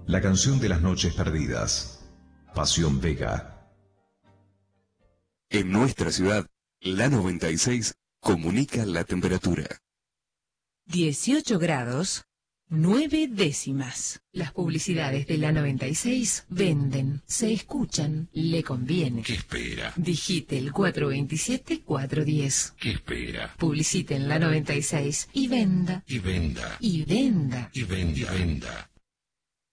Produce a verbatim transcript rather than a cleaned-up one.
La canción de las noches perdidas. Pasión Vega. En nuestra ciudad, la noventa y seis comunica la temperatura. dieciocho grados, nueve décimas. Las publicidades de la noventa y seis venden, se escuchan, le conviene. ¿Qué espera? Digite el cuatro veintisiete, cuatro diez. ¿Qué espera? Publicite en la noventa y seis y venda. Y venda. Y venda. Y venda. Y venda.